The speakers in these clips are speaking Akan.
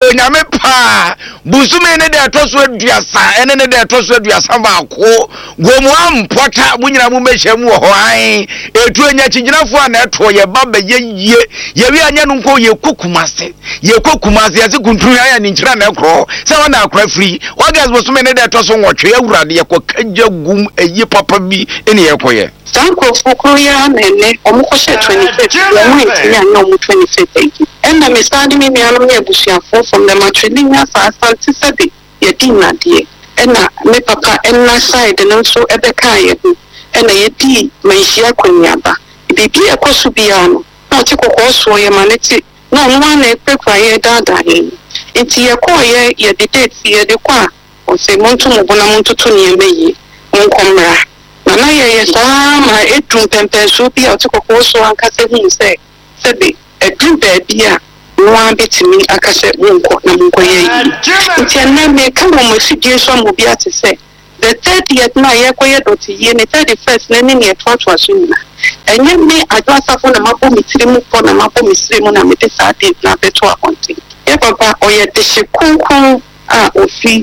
onyame pa busume ne de atoso aduasa ene ne de atoso aduasa ba ko gomu ampota munyina mu mehyamu ho an etu enya chiginafo ana eto ye baba ye wi anya no nko ye kokumase yase kuntru ya ni nkyira na ekro se wana akra free ogas busume ne de atoso nwotwe awurade ye ko kagya gum eyi papa bi ene ye koye sanko fukuru ya nene omukoshe 26 ya mwezi ya no 26 ena misadi mimi anu ye busuafo from the matrilinya sa asante sebe ye dina die ena me papa ena side no so ebeka ye ena ye di manhia kwanyaba bibi ekosu biano na chikoko so ye maneti na nwa na ekpekwa ye dada ye enti ye ko ye de date ye de kwa o se muntu mubona muntu tuniyemeyi nkomra na ye sama etum pempe so bia chikoko so ankase hu se sebe edum bia nwa betimi akase munko na munko ye nti na me ka mo mafidie so mo bia te se the 30th na ye koye doti ye ne 31st na ni etwato aso nyina enye me adwasafo na mabo mitirimu po na mabo misirimu na mete sa date na beto akonti ye papa oye de shekunkun a ofi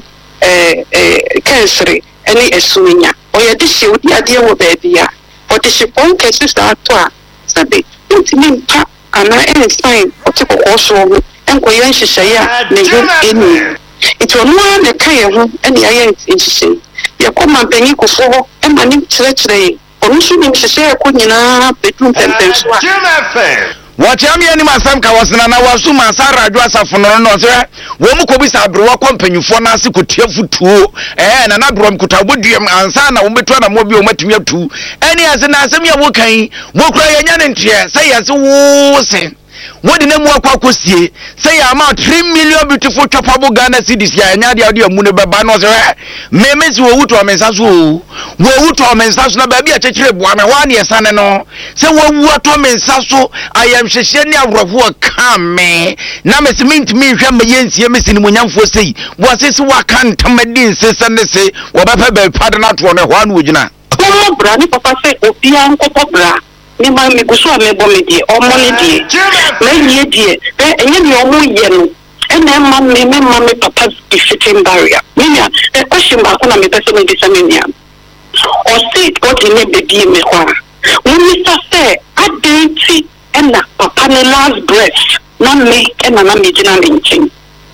kensere ene esunya oye de she odi ade wo baabia o de shepon kesi sa ato a sabe ntimi mpa ana ensign otiko so enko ye nhyehyeye a ne hu eni ito no na ka ye hu ene aye nhyehyeye ye koma banyi kofo ho e mani kyerɛkyerɛ onu so ni nhyehyeye ko nyina bedum pempen so a Wachami ani masam ka wasina na wasu masara adwasafo no se wo mu kobisa abrowa kompanyufo na ase kotia futuo na na brom kutaboduam ansa na wo betu na mo bi o matumi atu eni ase na asem ya wo kan wo kura yenya ne ntie se yase wo se wodi na mu akwakosie say ama 3 million beautiful chopable Ghana cedis ya nya dia dia mu ne beba no se memesi wo wuto mensaso wo wuto mensaso na ba bia chekire boa me wa ne sane no se wo wuto mensaso ayam hyehye ne awrofo kame na mesimint mi hwa mayensie mesini munyamfo sei wo asese wa kan tamadin sese ne se wo ba pa ba pad na to ne ho an wogina ko bra ni papa se obi an ko bra ni ma me guso amebo me die omo ne die na yie die enye ni omo ye no ena ma me papa fitting barrier minya question ba ko na me pese me disaminia o state got in a baby me kwa when Mr. say adenti ena papa ne last breath na me ena na me gina me nchin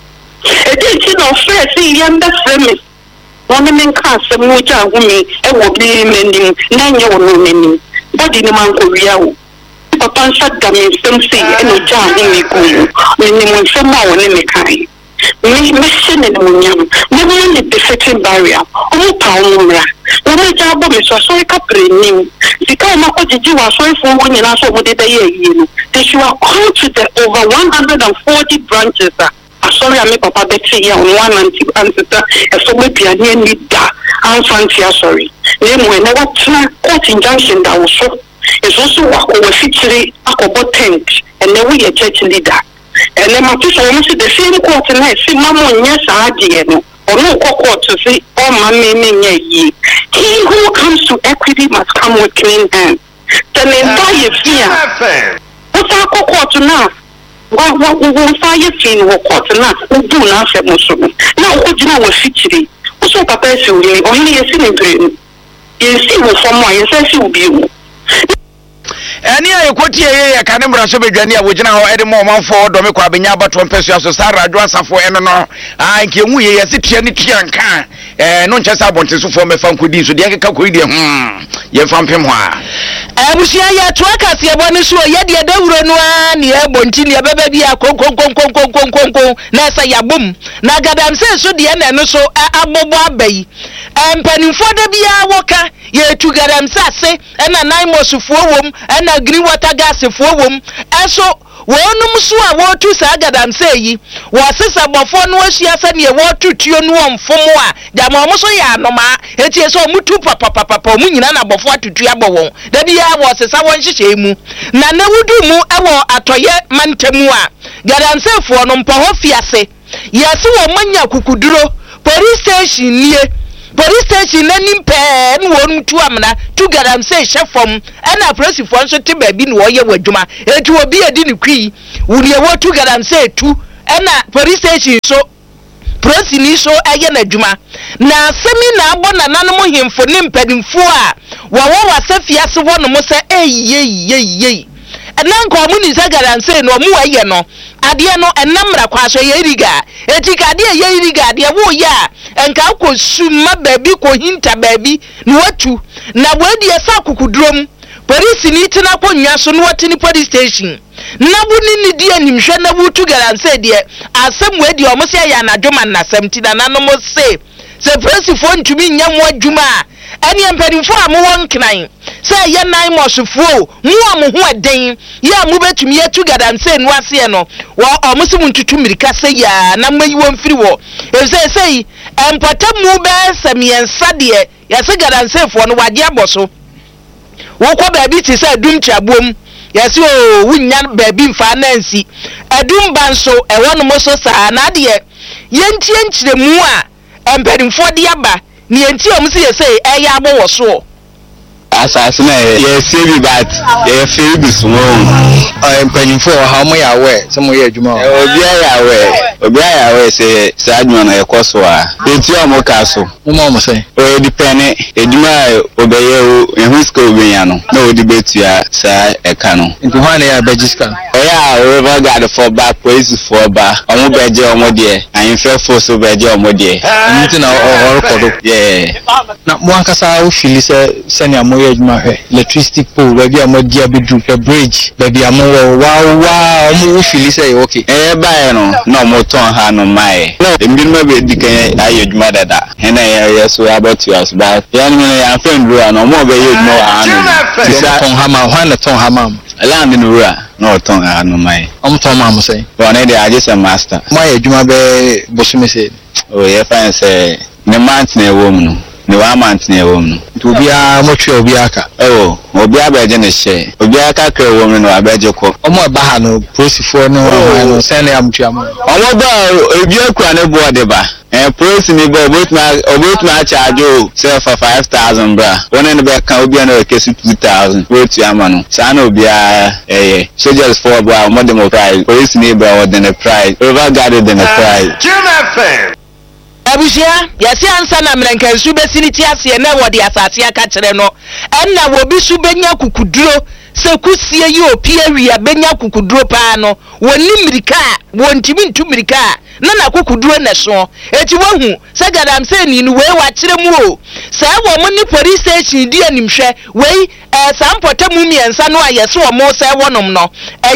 e dey ti no fair see yanda frame one men ka se mu ja hu me e wo bi menim na nye wo no menim body ni man ko wiawo papa nsa da me nsem sei e no ja hu me ko ni mo nsem a wo ne me kai me se ne mo nyam me mo ne defecting barrier o mo pa o mra o mo ja bo me so ka prenim sika ma ko jiji wa so ifo wo nyina so mo de be ye yi no they should come to the over 140 branches sorry I make papa betty here on one answer so we be any need that I'm sorry name we never try court injunction that was so it's also what we feature akobo tent and then we a church leader and then my sister almost the same court and I see mama nyesa adie no or no court to say oh mama me ye he who comes to equity must come with clean hands then buy your fear what's our court now wo fire fin wo court na ubu na afẹ musumu na o jina wo fitiri o so papa esi o ni o ni yesi ni brain yesi wo fomo yesi obi wo eni ayekotie ye ka ne mra so bedwane a wo jina ho ede mo manfo do me kwa benya abato mpesu aso sara adwo asafo eno no nke hu ye yesi tia ni tia nka no nchesa abonte so fo mefa nkodi so de akeka ko ide ye fampem ho a abusia ya to akase ebo ne so ye de dawuro no a ne ebonti ne beba bia konkonkonkonkonkonkonkonko na sa yabum na gadam se so de na no so abobo abai empanimfo de bia woka ye tu gadam sase na nine mosufuo wom na green water gas fuo wom eso wonum so a wotu sa gadam se yi wo sesa bofo no ahia se ne wotu tuo no omfomo a jama mo so ya anoma etie so mutu papa mu nyina na bofo atutu abowon da bia wo sesa won hihye mu na na wudu mu ewo atoye mantemu a gadam se fuo no mpo ho fiase yesi wo manya kukuduro police station na nimpe no wonu tu amna tu gadam say chefom na presifo nso te ba bi no ye wadwuma etu obi edi ne kwi wuri e wotu gadam say tu ena police station so prosi ni so eye na adwuma na asemi na abo na nanom hemfo ne mpadimfo a wo wasafia se ho no mo se eyeyeyey ena nko mu ni se garanse no mu aye no ade no enamra kwa so ye riga etika ade ye riga ade wo ya enka ko suma baabi ko hinta baabi no watu na wadi esa kukudrom police ni tina ko nwa so no wati ni police station na buni ni die nimhwe na butu garanse de asem wadi o mo se ya na dwoma na asem na no mo se police fo ntumi nyam adwuma ani empadimfo a mo won knan se ye nan mosofuo mu ho eden ya mu betumi yetu garanse no ase no wo o mo se muntutu mirika se ya na mayi won firi wo sei empatam mu be samiensa de ya se garanse fo no wage aboso wo ko baabi ti se dum chabuom ya se o wunya baabi mfa nansi adum banso e wono mo so sa na de yentie nkyiremu a empadimfo de aba ni enti o mo se ye sei e ya abo wo so asase na ye sebi bat ye feel this one empanifo how mo ya we se mo ye adwuma obi ya we se adwuma na ye koso a enti o mo ka so mo se o depend adwuma obeye o ehun ska obenya no na o di betua sa eka no enti ho na ya bagiska ya river guard for back police for back o mo beje o mo de ayin fe force beje o mo de enti na o record yeah na mo ankasa o feel se ne amo adwuma electricity pole baby amodia bedru the bridge baby amowo wow omo feel say okay ba no no mo ton ha no mai embi no be dikan ayedwuma dada hena ya so about us ba ya no ya friend ru no mo be yedwuma ha no ton ha ma hwana ton ha ma land no ru no ton ha no mai ton ma mo say bo na dey agisa master mo ayedwuma be bosume say oh ye fan say ne month na ewo mu no ni wa mantine wo mu obia mo twe obia aka obia ba je ne hye obia aka kre wo mu no abeje ko omo ba ha no prosifo no sene am twa mo omo ba obia kura ne bo de ba prosi ni ba obot ma charge o say for 5000 bra one ne be kan obia na kesi 2000 wo tu ama no sa na obia soldiers for bra mo de mo price prosi ni ba wo de ne price over guard de ne price abushia yasi ansa na mrenkansu besiniti ase na wodi asase aka kire no enna wo bisu benya kukuduro se kusie yi opia wi abenya kukuduro pa no woni mirika wontimi ntu mirika na kukuduro ne so eti wahu se gadam se ni no we wa kire mu o se wo mo ni police station di animhwe we sampota mu miensa no ayese wo mo se wonom no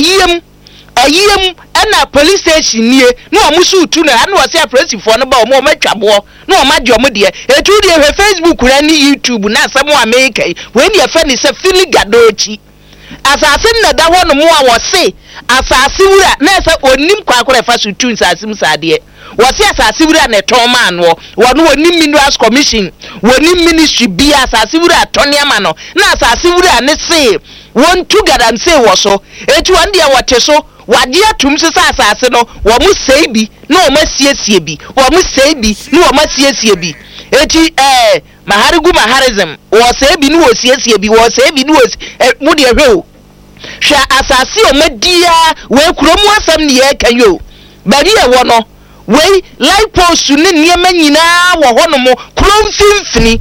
ayiem ana police station nie no amusu tu na ana wase apresi fo no ba o mo matwabo no o magye o mo de etu de he Facebook ra ni YouTube na asem o America we ni afa ni se filigadochi asase na da ho no mo a wose asase wura na se onim kwakora fa su tu nsasim sade wose asase wura na ton man wo wono onim minerals commission wonim ministry bia asase wura toniama no na asase wura ne se won tu gadam se wo so etu ande a wote so wade atum se asase no wo mu sei bi na wo masiesie bi wo mu sei bi na wo masiesie bi eti maharigu maharism wo sei bi na wo siesie bi wo sei bi na wo mu de hwe hwa asase o madia we kuromu asam ne ye kanyo bari e wo no we light post ne niema nyina wo ho no mo kromfimfini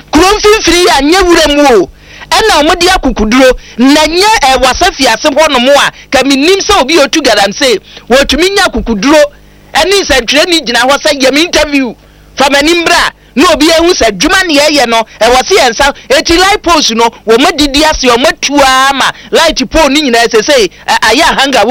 ya nyewura mu o ena omodi akukuduro na nye wasafi asem ho no mo a ka minim se obi otu gadam se wotumi nya akukuduro eni sentire ni gina ho se yem interview from animbra no obi ehu se dwuma ne ye no wose yensa eti light post no wo madidi ase o matua ma light pole ni nyina se aya hanga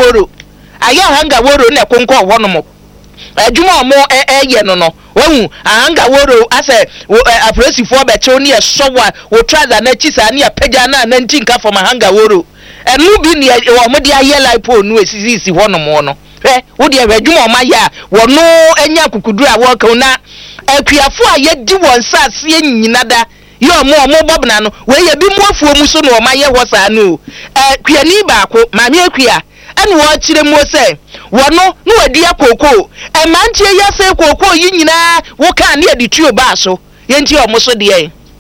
woro na konko ho no mo adwuma mo ye no wahu ahanga woro ase apresi fo beche ni esowa wo traza na chisa na pagya na ntinka for mahanga woro enu bi ni wo mo de aye light pole no esisi ho no mo no wo de adwuma o ma ya wo no enya kukudura wo ka na akuafo a yedi won sase nyina da yo mo bobna no we ye bi mo afuo mu so no o ma ye ho sa no kuani ba ko ma me akua ene wo kire mo se wono no wadi akoko mantie ya se koko yi nyina wo ka na edi tuo ba so ye nti o mo so de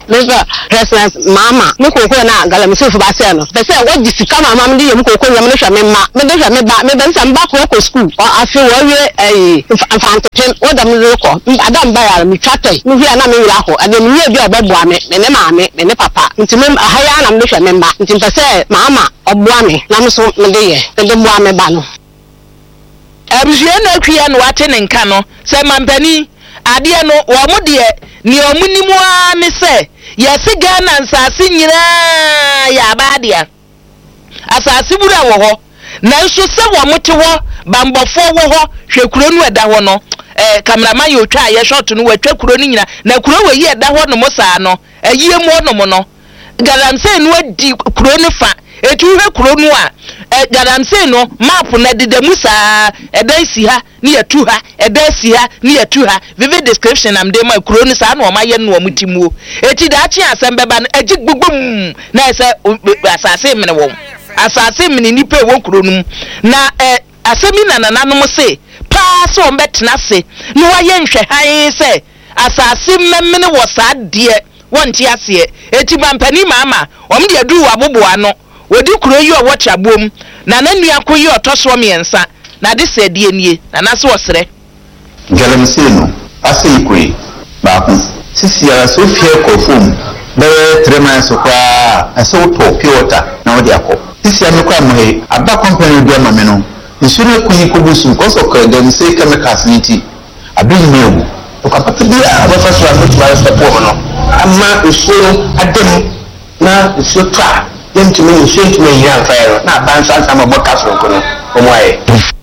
Mr. President Mama, Mukoko na Galamisi for Baseno. They say, what did you come, Mamma, Mukoko, Yamisha, me back to school, or I feel a fountain, what I'm local. I don't buy me chatty, me here, and then we have your bedwame, and the mammy, and the papa. Into a high and Misha member, until they say, Mama, or Buami, Namaso, Medea, and the Buame Bano. Abusiano Krian Watin and Cano, say Mampani, Adiano, or Mudia, near Munimua, me say, yes, again, and Sassina, Yabadia. As I see what I will, now so say one mutual, Bambo for she couldn't wear that one. Cameraman, you try a shot to know what you're crooning, now crow yet that one mosano, a year more no mono. Galam saying what deep cronifa. Etu he kuro nu a gadamse no map na de musa edan ha ne etu ha edan ha ne etu ha vivid description am de ma kuro ni sa na o ma ye no omutimu eti da chi asem beba no agig gbugum na se asase mene wo asase mene ni pe wo kuro nu na asemi na nananom se pa so mbetena se no wa ye nhwe han se asase mmemme wo sa de wonti ase eti bampani mama om de adu waboboa no wodi kuro yi o watcha bom na nanu akoyi otoso miensa na de se die nie na na so osre galamse no ase ikuri ba ku sisi ara so fie kofum be 3 months kwa ase to pure water na wodi akọ sisi ame kwa mo aba company do ma me no nsure kuyi ko busu ko so ka galamse chemicals niti abin mewu to ka pati bia aba fa so amutu ba support no amma usuro adam na usura to me shit me yan fire na ban san sama bokas kono omwae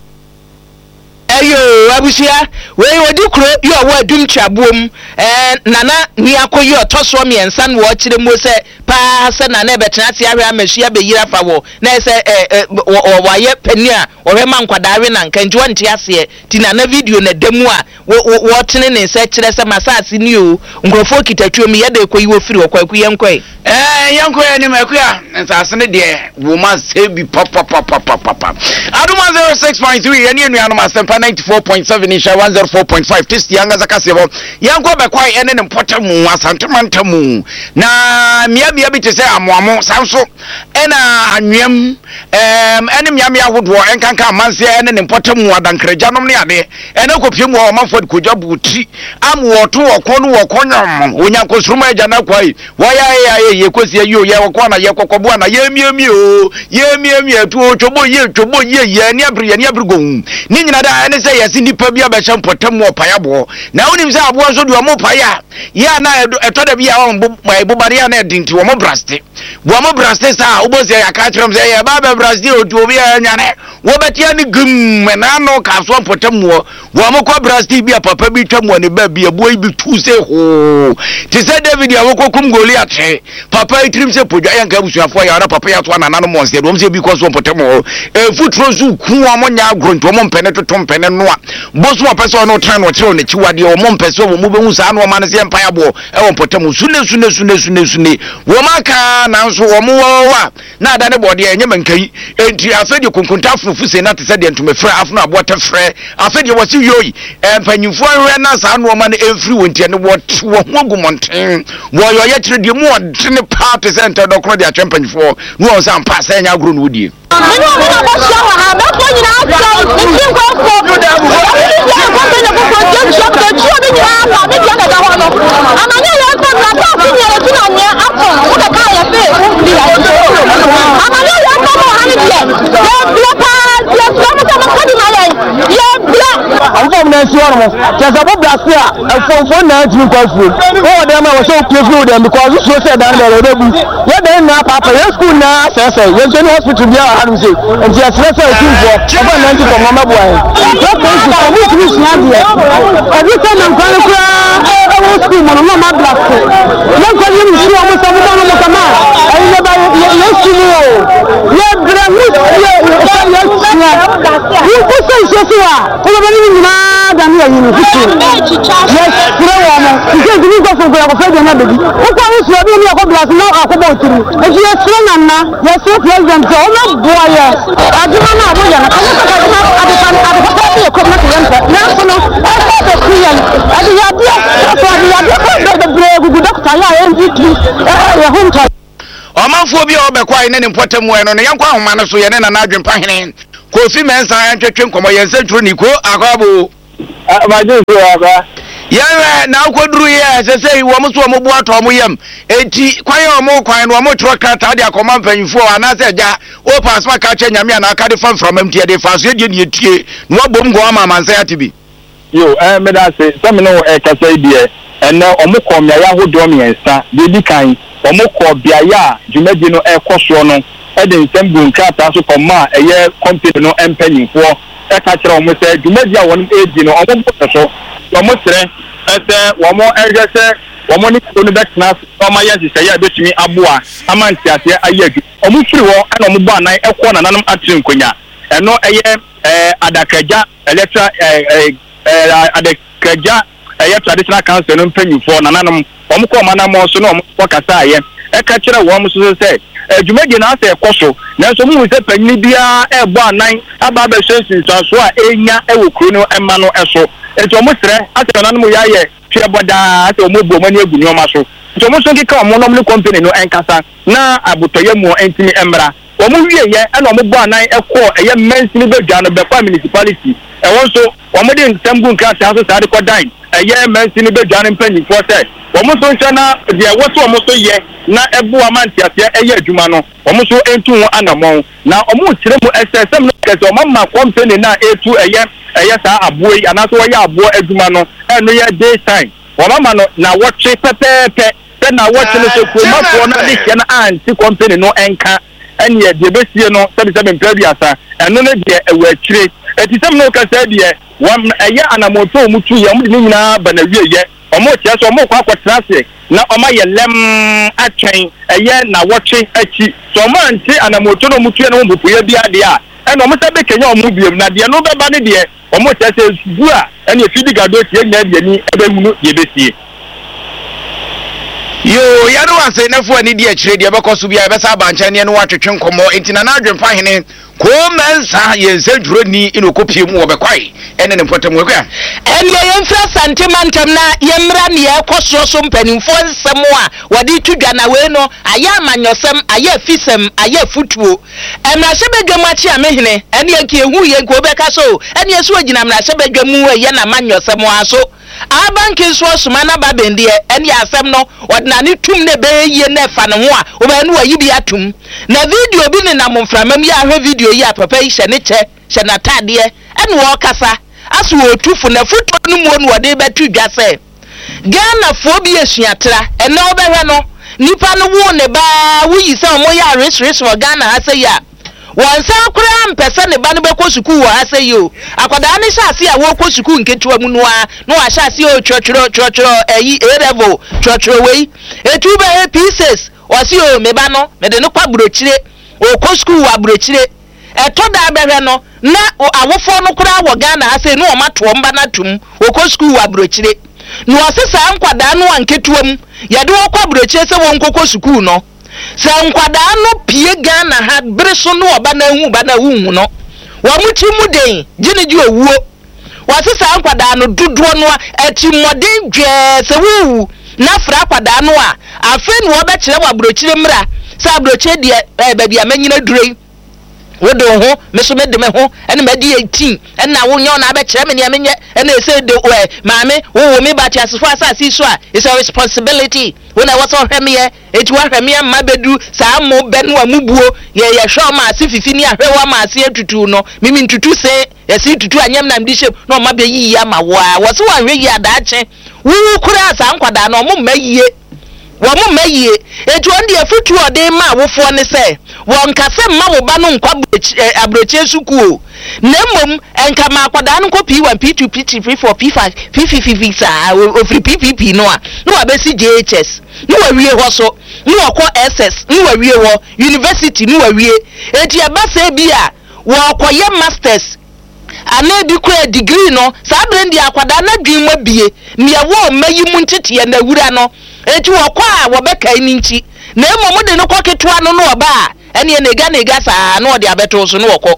ayo abusia we wodi kuro yo wa dum chabuom nana ni akoyi otoso miensa no wo kire mo se pa se na na betena ti ahwe amahia be yira fa wo na se wa ye pani a wo hwe man kwadare na nkanji wonte ase ti na na video na demu a wo tene ne se kire se masase ni o nkrofo kitatuom ye de koyi wo firi wo kwaku yenkoi yanko ni makuya nsase ne de wo ma se bi pop aduma 06.3 eni enu anuma sempa 94.7 insha 104.5 test yanga zakasebo yanko be kwai ene ne potamu asantemantamu na mia bi te se amoamo sanso ena anwem ene mia hodo enkanka amanse ene ne potamu adankrejanom ne ade ene kopie mu o mafod kojabuti amwoto okonu okonyam onyankosruma eja na kwai waya ye kosi ayo ye wakwana ye kokobua na ye miemi atu ochobo ye ni abrigo ni nyina da ene se yesi nipa bia be hye potamu opayabo na wonim se abo so do mo paya ya na etoda bia on bubare ya na edinti wo mo braste sa obosi ya ka kirem se ye ba braste otu obi ya nyane wo betia ni gum na no ka so potamu wo mo kwa braste bia papa bi twamu ne ba bia boy bi tu se ho ti se David ya wo kokum Goliath papa itrim se podwa ya nka busuafo ya na papa ya to anana no monse do se bi ko so potamu futro zu ku amo nya agronto mo mpene toto mpene no a boso apese no tran no kire ne chiwade o mo mpese o mo behu sa no ma ne se mpa ya bo e wo potamu sune wo maka na nso wo mo wa na ada ne bode enye mankai enti afedi kunkunta fufu se na te se de ntumefra afno abota frɛ afedi wo si yoyi empanyimfo hwe na sa no ma ne efri wontie ne wo hogumonten wo yo ye kire de mu odene part center dokro de atwempanyimfo no wo sa mpa sa nya agro no wodie I'm from Nigeria. There's a Brazil, a phone 19 question. Oh, them I was so close to them because you said that they're what they now, Papa, your school now, Sessa, you're going to hospital, and just let's say, over 90 for Mama Boy. Every time I'm going to cry, I will scream on Mama Blasco. Don't call him, she almost a woman of a man. I never let you know. You're you could say, Joshua, than here in the yes, because the legal for the Federal Navy. What I was reading about glass now about you. And you are strong and now, yes, so president, so not boy. I do not know. I don't know. ya hunta Omanfo bi obekwa ine ne mpotem we no ne yankwa ahoma no so ye ne na adwempa hene Kofi Mensa antwetwe nkomo ye nsentro ni ko akwabo ba je so aba yewe na akoduru ye sese wo mo so mo bu ato mo yam enti kwan o mo kwan no mo tro kata de akoma mpanyfo ana se ja o pass ma ka che nyame na aka de fan from MT de fa so de ne etie no bom go ama mansa atibi yo me da se some no kasa idie ene omo kom ya hodo miensa de di kan omo ko bia ya dwumadi no ekoso no e de nsem nkata so koma eye company no empanyfo e ka kire omo se dwumadi a won edi no omo bo so omo sere ese womo egese womo ni ko no betna omo ya sise ya betumi aboa amanti ase ayadu omo firi wo ana omo bo anan ekọ na nanom atire nkonya eno eye adakaja electra adakaja eye traditional council no mpanyfo na nanom omo ko manamo so no omo kasa aye e ka kire wo omo so se dwumadi na ase ekoso na so mu se panyi bia ebo anan aba ba hyensin so a enya ewo kuro no ema no eso eto mo sere ate na no ya ye twe boda ate mo bo mani agu nyoma so eto mo so kika mo no company no enkasa na abotoye mu entimi emra o mo wie ye na mo bo anan ekọ eye mensini bedwa no be kwa municipality e won so o mo de ntambu nka ase aso sade ko dan eye mensini bedwa no mpanyi fo se o mo so ncha na de wo so o mo so ye na ebu amanti ase eye adwuma no o mo so entu ho anamon na o mo kire mu SSM no kese o ma company na etu eye sa aboy anaso ya abo adwuma no eno ye day time o mama no na watche pepepe pe na watche no so kuma fo na de na anti company no enka ene de besie no sabi mpedi asa eno ne de ewakire etisem no kasa de wam eye anamoto mutu ye mudi nyina bana wieye omo tia so omo kwa kwatrase na oma ye lem atwen eye na watche achi so omo anti anamoto no mutu ye no mbupu ye bia de a ene omo sabe kenya omo biem na de no beba ne de omo tia se bu a ene fidi gado tie nya de ni ebe hunu ye besie yo ya no ase na fu ani de akire de bekoso bia be sa bancha ne no watwetwe nkomo enti na adwempa hene ko Mensa ye nsentro ni inokopie mu wo bekwai ene ne mpotem we kwa ene ye mfra santimantem na ye mra ne ye koso so mpanimfo nsem a wodi tudwa na we no aye amanyosem aye afisem aye afutuo emrahye bedwam achi amehene ene ye ke hu ye ko beka so ene ye so agina mrahye bedwam ye na amanyosem aso abankin so suma na babendie ene asem no odnane tum ne be ye na fa ne ho a obanu wayi bi atum na video bi ne na momframam ya ahwe video yi apapa yi hye ne che hye na tade ene wo kasa aso otufu na foto no mu no wode betu dwa se Ghana fo bi esuatra ene obehwe no nipa no wo ne ba wo yi se omo ya resres wo Ghana ha se ya wonsa kura mpese ne ba no bekọ sukuu wo ha se yo akoda ne hyase a wo kọ sukuu nketua mu no a no wa hyase o chọchọrọ eyi A-level chọchọrọ wei etu be he pieces wasi o meba no me de no kwa burochire o kọ sukuu wa burochire eto da behwe no na awofo no kura wo Ghana ha se no o mato mba na tum o kọ sukuu wa burochire no osesa nkwada no anketuam yede wo kwa burochire se wo nkokọ sukuu no sa nkwada no pie Ghana ha breso no oba na hu ba na hu no wa muti mu den gine owuo wasesa nkwada no dodo no ati modern dwe se wu na fra kwada no a afen wo be kire wa burochire mra sa burochire de ba bia manyina durei wodo ho meso mede me ho ene mede 18 ene wo nyo na be kire me ne menye ene ese de maame wo me ba ti asefo asasi so a is a responsibility when I was on hemiye eti wa hemiye mabedu sa mo benu amubuo ye hwe ma ase fifini ahwe wa ma ase atutu no mimi ntutu se yesi tutu anyam na mdishem no ma be yi ama wo so wa hwe yi adaache wu kura sa nkwada no mo mayiye wo mo mayiye eti on de afutu ode ma wofo ne se won kase ma wo ba no nkwa abroche sukuo nemmom enka ma kwada no kopi P1 P2 P3 P4 P5 P55 sa ofri PPP no a no abesi JHS no wawie ho so no wako SS no wawie ho university no wawie eti abasa bi a wo akoye masters ana bi ko degree no sa brendi akwada na dwinwa bie ne wo mayi mu ntete na wura no eti wo kwa wo beka ni nchi na emo de no koketwa no no oba ene nega sa na ode abeto so no woko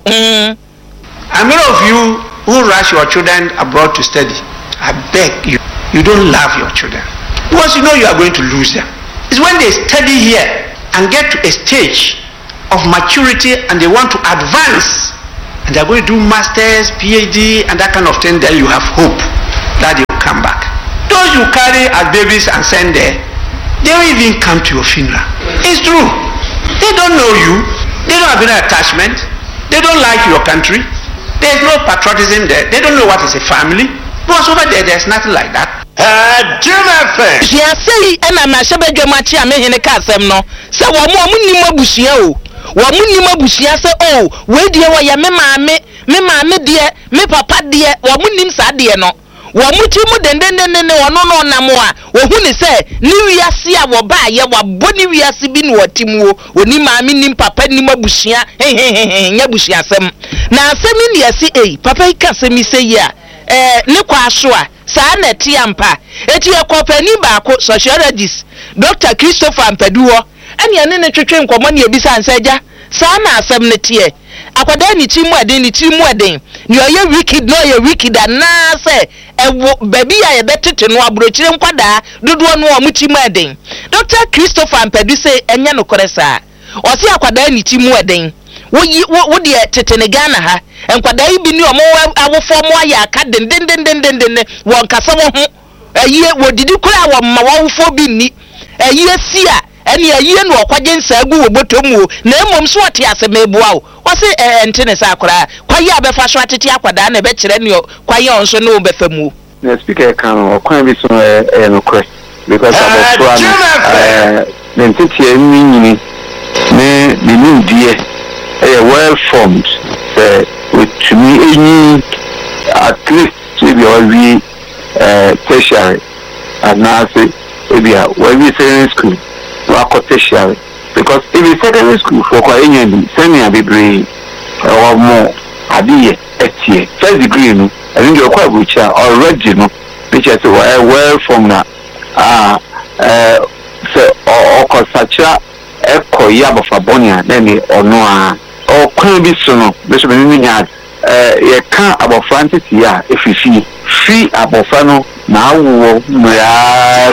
And many of you who rush your children abroad to study, I beg you, you don't love your children because you know you are going to lose them. It's when they study here and get to a stage of maturity and they want to advance and they're going to do masters, PhD and that kind of thing, then you have hope that they will come back. Those you carry as babies and send there, they don't even come to your funeral. It's true. They don't know you. They don't have any attachment. They don't like your country. There's no patriotism there. They don't know what is a family. Because over there, there's nothing like that. Jennifer. She has said, and I'm a shabby machi, I'm in a castle. No, so one more minimum bushio. One minimum bushia say, oh, where dear, why me mamma, dear, me papa dear, one minimum sad dear no. One mutumu den no namoa. Who say, New Year see our buy, ya wa boni we are sibin what timu, when ni mammy nim papa ni mabushia, yabushia sem. Now, semi near see, papa can say me say ya. Ne kwa shwa saa na tiampa eti ekopani baako sociologist Dr. Christopher Mpeduo ene ene ne twetwe nkomo ne ebisa ansaja saa na asem ne tie akwada ni timu eden ni oye wicked no ye wicked na se ewo baby ya ye betete no abrochire nkwada dodo no o mutimu eden Dr. Christopher Mpedu say enye no koresa o se akwada ni timu eden wo de tetene Ghana ha enkwada ibi ni omo awofo mo aya aka den won kasa wo ho aye wodidi kura wo ma wofo bi ni aye sia ene aye no okwaje nsagu wo botomu na emom so ote ase mebua wo se entene sa akora kwaye abefa so atete akwada na be kire ne kwaye onso ne obefamu na speaker kan okwan bi so no quest because about the entity ni ni die well formed to me any at least maybe all tertiary and now say maybe when we say school we tertiary because if you secondary school for any senior degree or more abi etie first degree no I think you're quite good already no which is well formed so or consacha ekoya bofabonia nene ono o kwan bi so no be so me nya ye kan abofra ntiti ya efifi fi abofra no na awo ya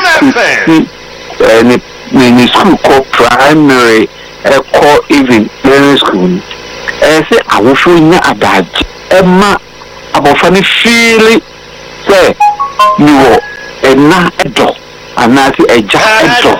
ni school ko primary ko even middle school say awofo nya adaji ma abofra ni feel say you na edo anati eja edo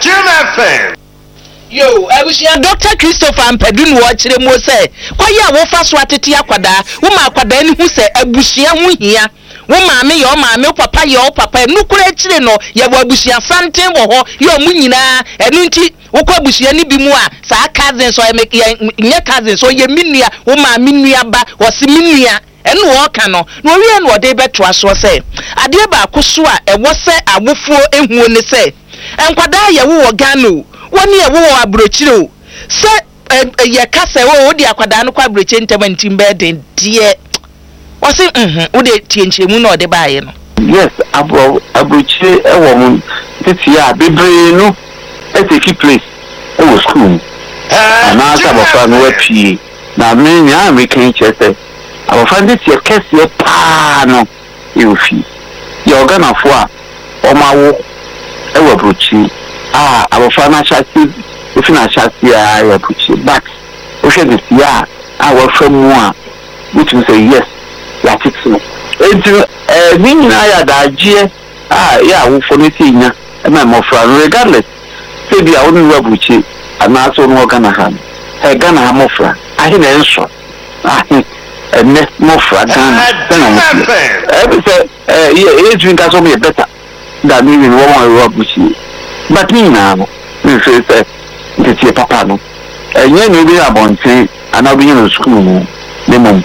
yo abusia Dr. Christopher Mpedu no akire mo se kwaye awofa so atete akwada wo ma akwada ni hu se abusia hu hia wo maame yo maame papa yo papa nukura akire no ye bo abusia santen wo ho yo mu nyina enu nti wo kwa abusia ni bi mu a saa cousins so ye cousins so ye minua wo maame nua ba wo se minua enu wo ka no no wie no de beto aso se ade ba akoso a ewo se awofuo ehuo ne se enkwada ye wo Ghana woni e wo abrochire o se ye kase wo di akwada no kwa abrochire ntamantim be den die o se wo de tienchemu na o de baaye no yes abrochire e wo mu titi ya bebre no e take place e wo school na asa bofa no wapi na me nya me kan chese abofa titi e kese pa no e ofi ye organafo a o ma wo e wo abrochire abofana chasi ofina chasi ya puchi but o she this ya our from one which we say yes ya fix no ni na ya daje ya wo foniti nya na mo fra regardless say dia oni wa buchi ana so no Ghana ha Ghana ha mo fra ahi na enso ne mo fra Ghana na say ye drink as me better than me wo wa buchi but me now me say the papa no enye no bi abonte ana bi no school no me mom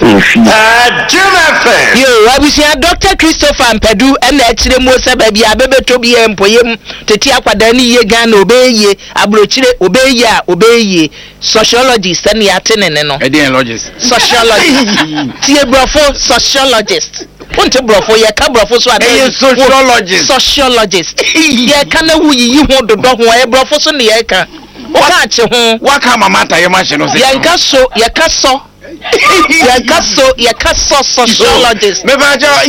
yo abusia Dr. Christopher Mpedu ena akire mo se ba bia bebeto bi empoyem tete akwada ni ye Ghana obeye abrochire obeye a obeye sociologist ene atenene no etiologist sociologist tie brofo sociologist won't brofo ye ka brofo so ade sociologist ye ka na wuyi ho dodo ho ye brofo so ne ye ka o ka che ho waka mamata ye ma che no se ye ka so yakaso sociologist me ba ja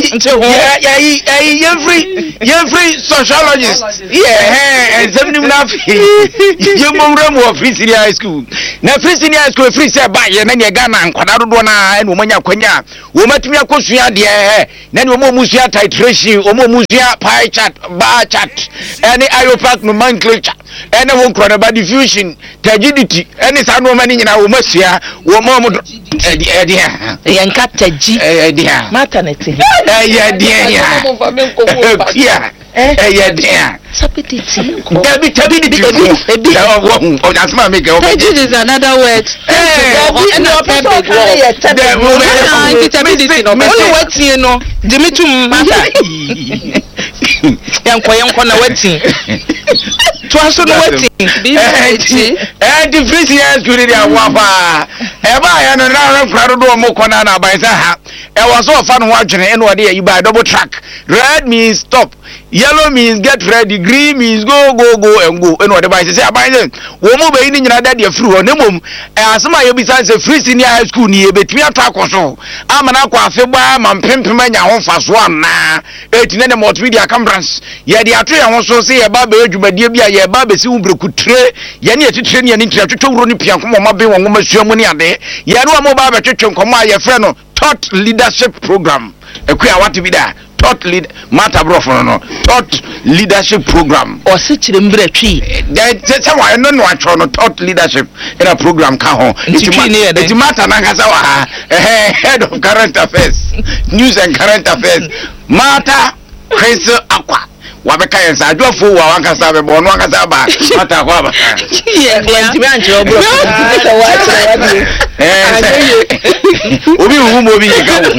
every sociologist and something na you mumram of free senior high school na free senior high school free say ba ye na ne Ghana nkwada dodo na enu manya kwanya wo matumi akosua de na ne wo musua titration wo musua pie chart bar chart any iopac nomenclature any one chronoba diffusion rigidity any sanu mani nyina wo masua wo mo yanka taji maternity Sapidity is another word. double track. Red means stop. Yellow means get ready, green means go and go. And what the Bible say about them. Woman be in your daddy through on them. As my besides a free senior high school near between attack or so. I'm an aqua feba, man pimpman, your home fast one na. 18 multimedia conference. Yeah, the atria also say about the Jubia, yeah, Babby Subru could trade. Yanni to train your interest to run pian come on my being woman show money a day. Yeah, no more Baba Church and come my friend. Thought leadership program. A queer what to be there. Thought lead matter bro for no thought leadership program or sit in tree. That's how I know what thought leadership in a program can hold. It's matter Nagasawa head of current affairs, news and current affairs. Matter Prince Aqua. Wabeka yensa adwo fu wa wankasa be bo no wankasa ba mata kwa ba ntimi anche obro obi hu mo bi ga wo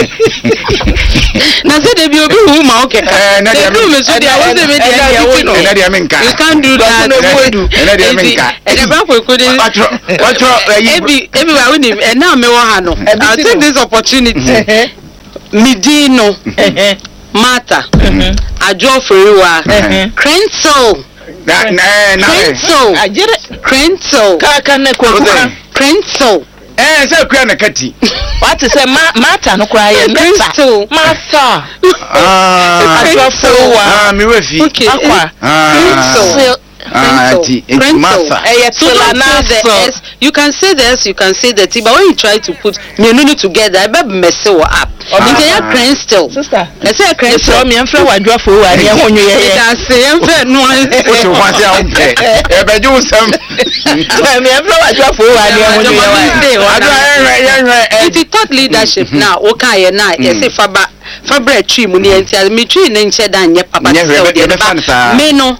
na se de bi obi hu ma okay na de me so dia wo se me dia wo no na dia menka you can't do that na dia menka e de ba ko de watro ebi wa woni e na me wo ha no I take this opportunity midino Mata, Ajo Feriwa, Crensel, Crensel, Crensel. Say Kriana Kati. What is a Mata no cry? Crensel, Mata. Ajo Feriwa, me with you. Crensel. You can say the S, you can say the T, but when you try to put Menunu together, I bet mess it up. Crensel. Sister, I say a Crensel. Me and Flo are drop for one year when you are saying, no, me and Flo are drop for 1 year when you are. It's thought leadership now, okay, and I say Fabra tree, Muni, and me tree, and said, and yet, Papa, Meno.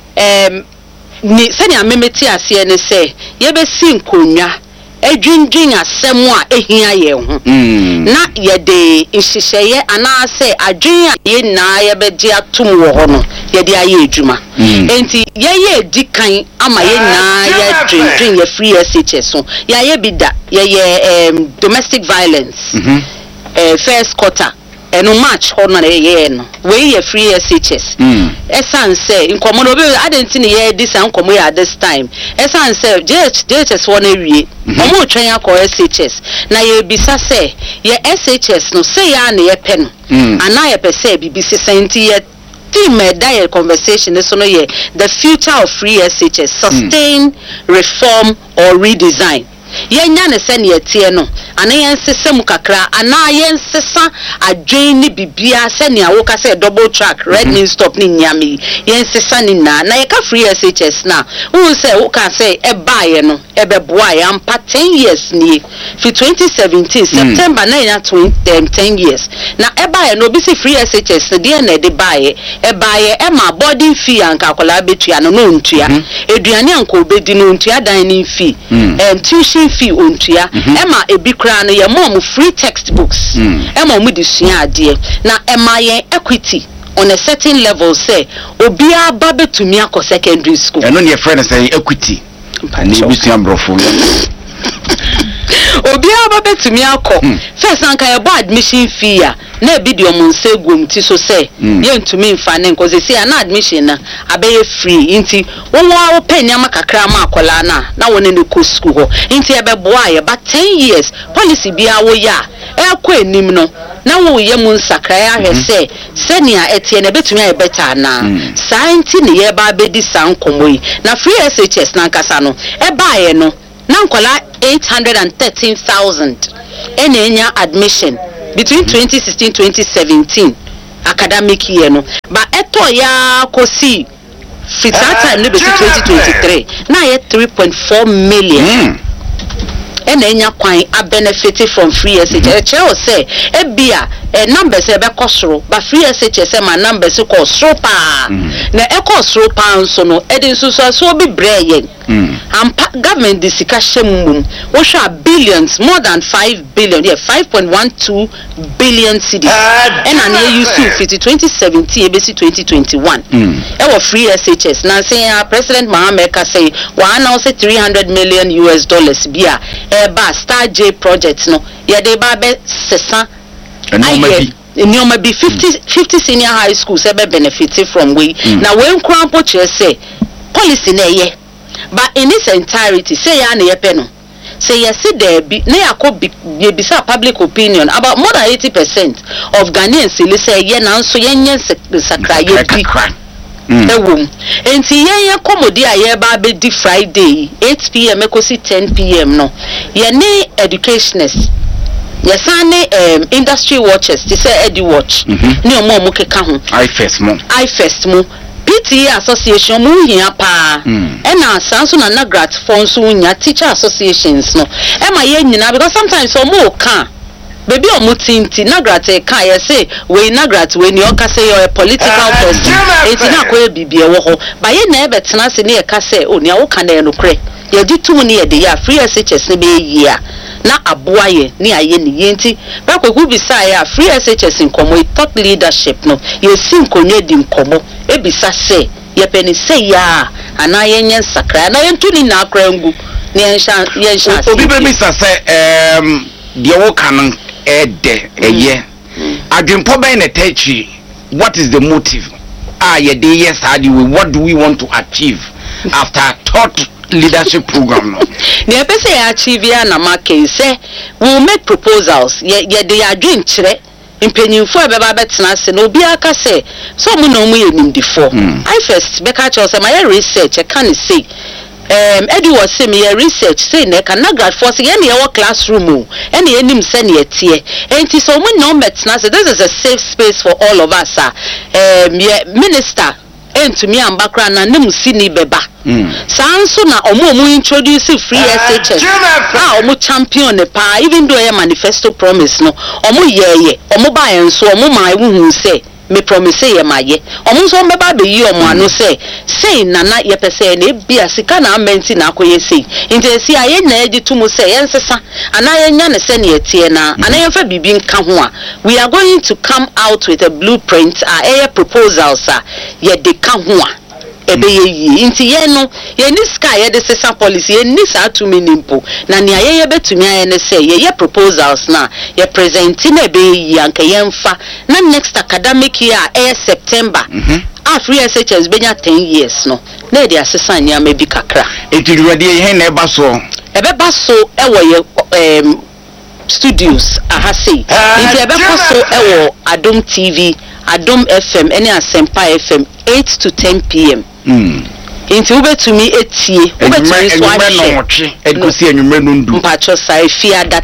Ni senya memeti ase ne se ye be si nkonwa adwindwin asem a ehia ye ho na ye de nhyehyeye ana se adwin a ye na ye be di atum wo ho no ye de aye adwuma enti ye dikan ama ye na ye dwindwin ye free SHS so ye bi da ye domestic violence first quarter eno match ho na ye no we ye free SHS esan say nkomo no be adenti ne ye this nkomo ya this time esan say JHS won awie omo twen akọ SHS na ye bisa say ye SHS no say ya na ye pe no ana ye pe say bibisi senti ye team dial conversation so no ye the future of free SHS sustain reform or redesign yenya ne se ne etie no ana yensesem kakra ana yensesa adwen ni bibia se ne awoka se double track red means stop ni nyame yensesa ni na ye ka free SHS na who say who can say e baaye no e be boa ya ampa 10 years ni fi 2017 September na ya 10 years na e baaye no bi se free SHS de na de baaye e baaye e ma boarding fee anka akola betua no ntua eduane anka obedi no ntua dan ni fee tuition fee ontua ema ebi kra no ye mom free textbooks ema mu di sua ade na ema ye equity on a certain level say obi aba betumi akọ secondary school eno ne friend say equity and we see ambrofo obi ababetumi akọ first anka ye bo admission fee a na video mun se gum ti so say ye ntumi mfa ne nko se na admission na abeye free nti wonwa wo penya makakra ma akola na woni ne ko school ho nti e beboa ye ba 10 years policy bia wo ya e ko enim no na wo ye mun sakra ya hwese senia etie na betumi aye better na science ne ye ba bedi sankomo yi na free SHS na nkasa no e ba ye no na nkola 813,000 enya admission between 2016-2017 academic year no but eto ya kosi fit that time no be 2023 na ye 3.4 million enya kwan a benefit from free SHS che say ebia numbers e be kosoro but free SHS ma numbers ko soro pa na e ko soro pa nso no e din so bi breye government discussion mum wo sha billions more than 5 billion 5.12 billion cedis and an use to 2017 ABC 2021 e wo free SHS na say President Mohammed ka say wa announce $300 million bia e ba Star J project no ye de ba be sesa Nyoma be 50 senior high schools ebe benefit from we na we nkrampo che say policy na ye but in its entirety say ya na ye pe no say yes there be na yakobi ye bisa public opinion about more than 80% of Ghanaians say ye na nso yenye sakra ye bi ewum enti ye komodi a ye ba be di Friday 8 p.m. ekosi 10 p.m. no ye ne educationists yes industry watchers they say Eddie watch ni omo keka ho I first mo PTA association mu hia pa e na asanso na nagrat fonso nya teacher associations no e ma ye nyina because sometimes omo ka baby omo tinti nagrat e ka ye say we nagrat we ni o ka say you a political person enti na ko e bibie wo ho ba ye na e betena se ne e ka say o ni a wo ka na no kre ye di tu ni ye de ya free SHS ne be yia na aboaye ni aye ni yenti ba kwaku bisa ya free SHS nkomo thought leadership no ye si nkonye di nkomo ebisa se ye peni se ya ana yenye sakra na yentu ni na akra ngu ni yensha obi be bisa se de wo kan ede eye adwempo ben na tachi what is the motive ye dey yes what do we want to achieve after thought leadership program no ne pese ya achieve ya na make say we will make proposals ye dey adwen kire impenyinfo ebeba betena se no obi aka say so mu na mu ye nimdifo I first be ka cho say my research e kan say Eddie was saying me research say na ka nagrad for say ye wo classroom o e na enim se na etie enti so mu no betena say this is a safe space for all of us minister entumi ambakra na nemusi ni beba sanso na omo introduce free SHS omo champion ne pa even though ye manifesto promise no omo yeye omo ba enso omo ma ehun say me promise ye maye omo so mbeba be yi omo ano say na ye pese na bia sika na amenti na akoye say nti si aye na edi tumu say ye nsesa ana ye nya ne se na etie na ana ye fa bibi nka ho a we are going to come out with a blueprint a proposals ye de ka ho a ebe ye nti ye no ye ni sky ye de sesa policy ye ni sa to minimpo na ne ye betumi aye ne say ye proposals na ye present na ebe ye anka ye mfa na next academic year September free SHS benya 10 years no na de asesa nya ma bi kakra etuduwade ye na eba so ewo ye studios ahase nti ebe so ewo Adom TV Adom FM ene Asempa FM 8 to 10 p.m. Inti ubetumi etie ubetumi swatche edusi enwumre nundu mpacho sai fia that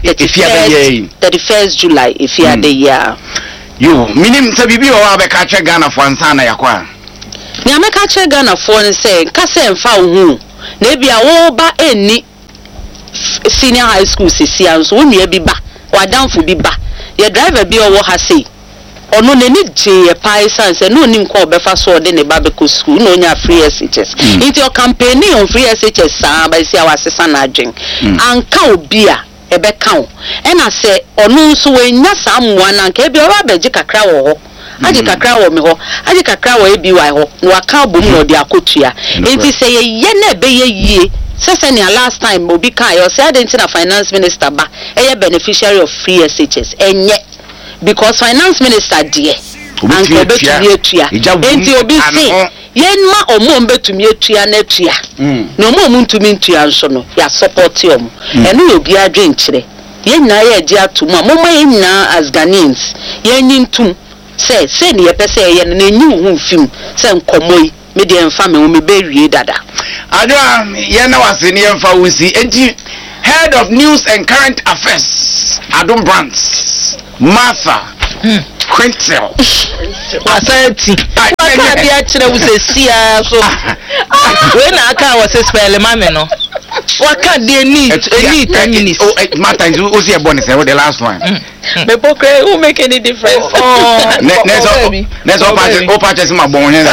31st July ifia de year yo minim sabibi o abeka che Ghana fo ansana yakwa ni ameka che Ghana fo ne se nka se mfa hu na bia wo ba eni senior high school sisi anso wo nua bi ba wadanfo bi ba ye driver bi o wo ha sei ono ne ni je paisa se no nim ko obefa so de ne babeko school no nya free SHS into your campaign on free SHS sa ba si awasesa na adwen anka obi a ebe kan e na se ono so we nya samwa na nka ebi oba beji kakra wo ho aje kakra wo me ho aje kakra wo ebi wa ho no aka bom no de akotua enti se ye na ebe ye yie Seseni last time obi kan yo say identity finance minister ba beneficiary of free SHS enye because finance minister die and go betumi etua enti obi say yenma omo betumi etua na etua no omo ntumi ntua nso no ya support omo eno obi adwen kire yenna ye di atum amoma yenna as Ghanaians yenni ntum say ne yepese ye na enyi hu film say nkomoi me de emfa me wo me bewie dada adwa ye na wase ne emfa wusi enti head of news and current affairs Adom Brands Martha Quintel wasati waka dia kire wusesia so we na aka wase spell mame no waka dia need 10 minutes Martha you see a bonus the last one me pokre who make any difference let's all purchase my bon here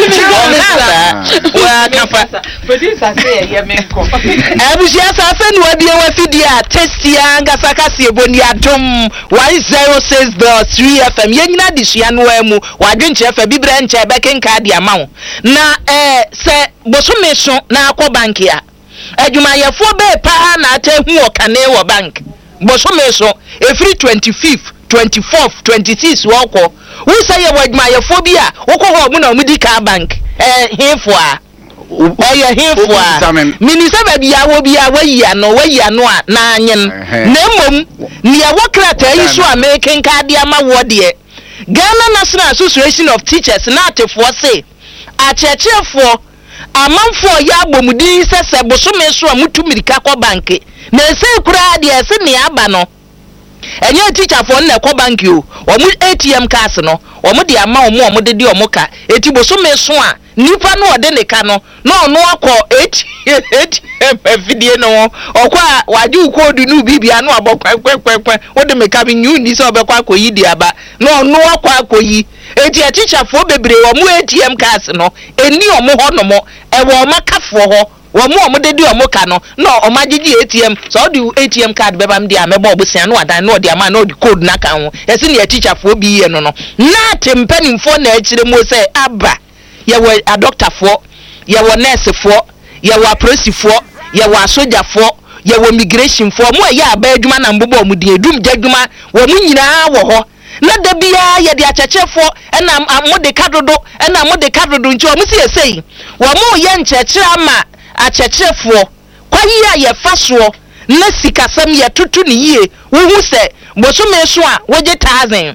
wa kapa producer say ye menko abusia sa fe ni wadi wafidi a testia ngasa kase eboni Adom 106.3 FM yenyina disua no amu wadwenche fa bibre nche bekenka dia mawo na se bosome so na akọ bank ya adwumayefo be pa na atahu okane wo bank bosome so every 25th 24th 26th woko wo say adwumayefo bi a wokọ ho mu na mu di ka bank hefo a hefo a minisa ba bia wo bia wayi ano a na anyen na mom nia wokrata yi so American card ya ma wo de Ghana National Association of Teachers na atefo say achechefo amanfo ya bomudi sese bosome so amutumirika ko bank na ese kura de ese ne aba no enye teacher for na ko bank o omu ATM cards no omu de ama omu de omuka eti bosome so a nipa no ode ne ka no na ono akọ ATM video no okwa waju code nu bibia no abokwa wode meka bi nyu ni so obekwa akoyi di aba na ono akọ akoyi eti teacher for bebre omu ATM cards no eni omu ho no mo ewo makafo ho omu de di omuka no na omagigi ATM so di ATM card beba mde amebo obusia no adan no di ama no di code na kan ho esi ne teacher for bi ye no na tempanimfo na akire mo say aba yewo a doctor for yewo nurse for yewo a police for yewo a soldier for yewo migration for mo ya aba adwuma na mbobo omudi edum jadwuma wo mu nyina wo ho na da bia ye de achechefo na amode kadodo na amode kadodo nti o mu se sei wo mu ye nchechire ama achechefo kwayi a ye faso na sikasam ye tutu ni yie wo hu se bosome so a woje 1000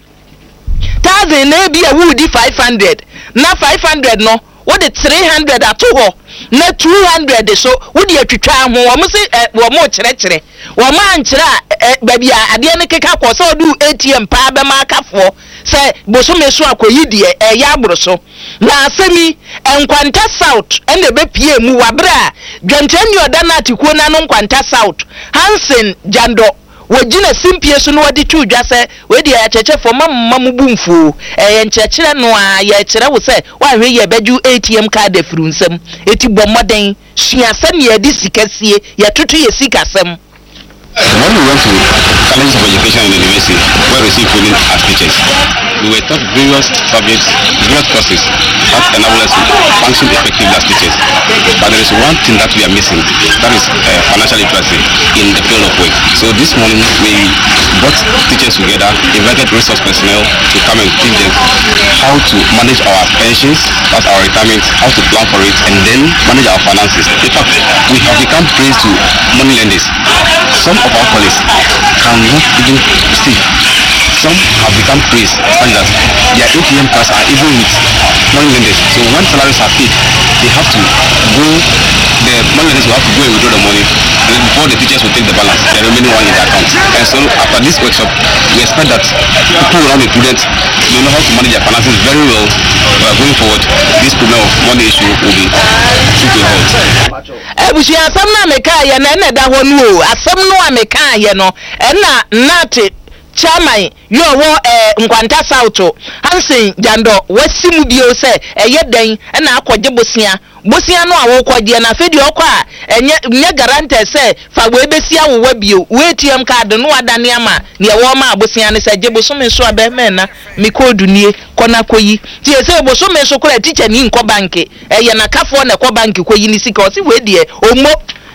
na bia wo di 500 na 500 no what the 300 ato ho na 200 so wo di atwitwa ho wo mo se wo mo kire wo ma nkire ba bia ade ne keka ko so do ATM pa ba ma kafo se bosome so akoyi die ya agboro so na asemi enkwanta south ende be pie mu wabra dwantani odana atikuo na no nkwanta south Hansen Jando wajina simpie so no wadi tudwa se we di ya chechefo mamu bumfu nchechire no a ya kire wo se wa hwe ye beju ATM card afuru nsam eti bomoden suase ne ya di sikasie ya tutu ye sikasem. When we went to College of Education in the university, where we received training as teachers, we were taught various subjects, various courses that enable us to function effectively as teachers. But there is one thing that we are missing, that is financial literacy in the field of work. So this morning we brought teachers together, invited resource personnel to come and teach them how to manage our pensions, that's our retirement, how to plan for it, and then manage our finances. In fact, we have become praised to money lenders. Some of our colleagues cannot even see. Some have become praised such that their ATM cards are even with money lenders. So when salaries are paid, they have to go, the money lenders will have to go and withdraw the money, and then before the teachers will take the balance, the remaining one in the account. And so after this workshop, we expect that people will not be prudent, they know how to manage their finances very well. Going forward, this problem of money issue will be put to a halt. Ebushi asam na meka ye na na da ho no asam no ameka ye no na nate chairman yo wo nkwanta south Hansen Jando wasimu bio se eye den na akogye bosia no a wo kogye na fedi okwa enye guarantee se fa we besia wo wabio we ATM card no adane ama ne wo ma bosia ne se je bosome so abeme na mi kodu nie kona koyi ti se bosome so kora teacher ni nko bank eye na kafo na ko bank koyi ni sika o si we die omo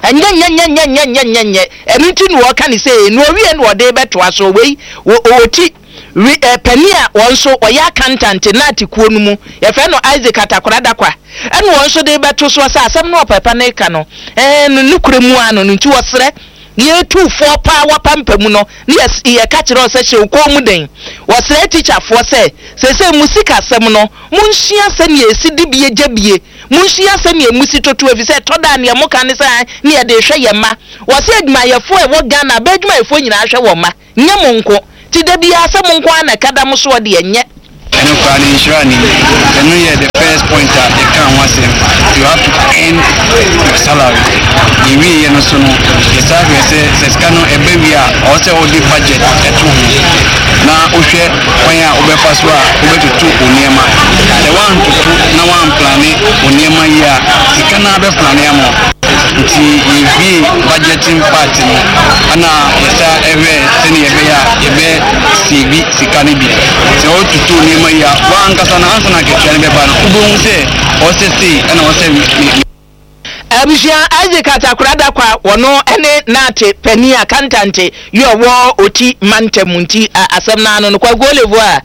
anya everything wo kan say no wie no de beto aso we oti penia wonso oya accountant na atikuo no mu ye fe no Isaac Atakorada kwa ene wonso de beto so sa asem no papa na ka no no kuremu ano nti wosre ye 24 pa wapampamu no ye ka kire ose hye ko mu den wosre teacher fo se musika asem no munhia se ne esidi bie jabie munhia se ne musi toto efi se toda ne mo kan se ne ye de hwe ye ma wose aduma ye fo e wo Ghana ba aduma ye fo nyina hwe wo ma nye monko ti da bia se monko ana kada mo so de enye eno kwa ni insurance eno ye the first point that they can want you have to earn your salary iwi ye no so no the salary se skano ebewia o se o di budget eto na ohwe kwan a obefa so a obetutu oniema the one to na one plan oniema ya sikana be plan ya mo nti iwi budgeting part no ana yesa ewe sene yebe ya yebe sibi sikani bi se o tutu oniema ya wanga sana ansana ke twane be ba no ubon se o se sei ana o se Abishia Isaac Atakorada kwa wono ene nate peni accountant yo wo oti mantemunti asem na no kwa golevoa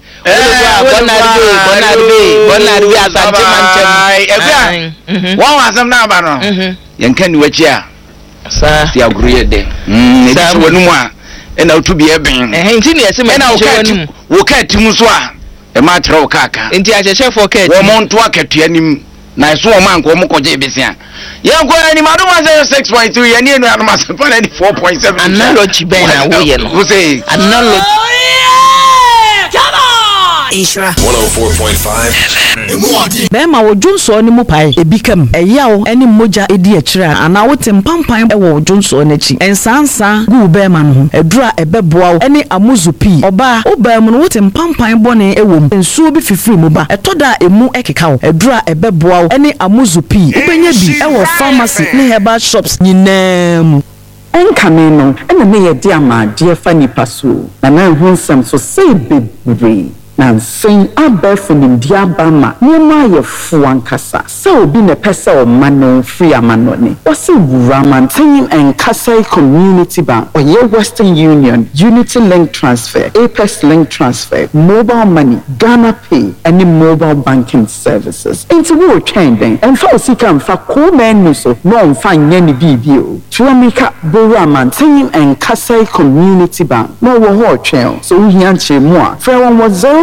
bonarbe asante mantem won asem na ba no yenka ni wachi a sa ti agruye de ebi wonu mu a ena otubi eben nti ne ese ena wo ka timu so a e ma tra wo kaka nti achechef for ka wo monto akatua nim na so o man ko mo koje besia yan ko ani ma do ma 6.3 yan ni no an ma 4.7 analogy ben na wo ye no wo say analogy Ishra 104.5 Bema wo Jonso ni mu pai ebikam eyawo eni moja edi akira ana wote mpampan ewo Jonso n'achi ensansa gu bema no edura ebeboa wo eni amuzupi oba obam no wote mpampan bone ewom ensuo bi fifiri mu ba etoda emu ekeka wo edura ebeboa wo eni amuzupi ubenya bi ewo pharmacy ne herbal shops nyinam enkameno ena me ye dia ma dia fa nipa so na hunsam so say bebre na sen abefo ndia bama niema ye fu ankasa se obi ne pese o mano free amanone wose Wuramanten Enkasai Community Bank or ye Western Union Unity Link Transfer Apex Link Transfer Mobile Money Ghana Pay any mobile banking services into wo trending and for sika mfa ko menu so no mfa nya ni bibio tuamika Wuramanten Enkasai Community Bank no wo ho twen so hian chemu a frɛ won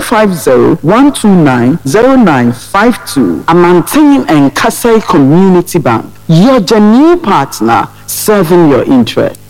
050-129-0952. Amanten Enkasai Community Bank. Your genuine partner serving your interest.